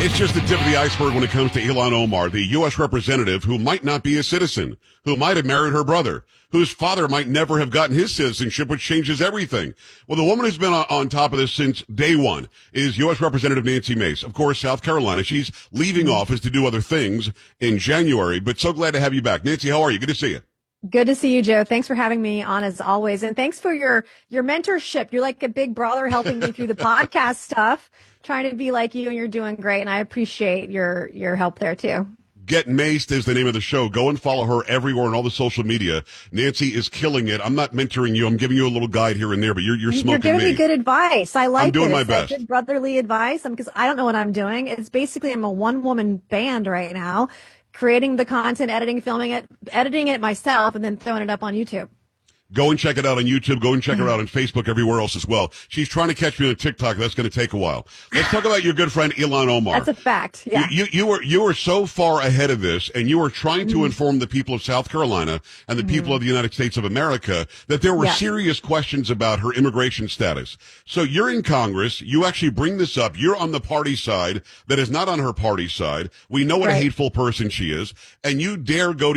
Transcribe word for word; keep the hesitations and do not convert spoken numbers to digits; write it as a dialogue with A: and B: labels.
A: It's just the tip of the iceberg when it comes to Ilhan Omar, the U S representative who might not be a citizen, who might have married her brother, whose father might never have gotten his citizenship, which changes everything. Well, the woman who's been on, on top of this since day one is U S Representative Nancy Mace. Of course, South Carolina. She's leaving office to do other things in January, but so glad to have you back. Nancy, how are you? Good to see you.
B: Good to see you, Joe. Thanks for having me on as always. And thanks for your, your mentorship. You're like a big brother helping me through the podcast stuff, trying to be like you, and you're doing great. And I appreciate your, your help there too.
A: Get Maced is the name of the show. Go and follow her everywhere on all the social media. Nancy is killing it. I'm not mentoring you. I'm giving you a little guide here and there, but you're, you're smoking
B: You're giving
A: me.
B: me good advice. I like
A: I'm doing
B: it.
A: my
B: It's
A: best.
B: like good brotherly advice. Because I don't know what I'm doing. It's basically I'm a one woman band right now, creating the content, editing, filming it, editing it myself, and then throwing it up on YouTube.
A: Go and check it out on YouTube. Go and check her out on Facebook, everywhere else as well. She's trying to catch me on TikTok. That's going to take a while. Let's talk about your good friend Ilhan Omar.
B: That's a fact. Yeah.
A: You, you, you were you were so far ahead of this, and you were trying to mm. inform the people of South Carolina and the mm. people of the United States of America that there were yeah. serious questions about her immigration status. So you're in Congress. You actually bring this up. You're on the party side that is not on her party side. We know what right. a hateful person she is, and you dare go to